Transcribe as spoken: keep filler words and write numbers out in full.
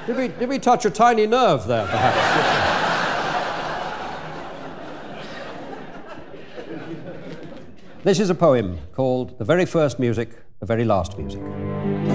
Did we, did we touch a tiny nerve there, perhaps? This is a poem called The Very First Music, The Very Last Music.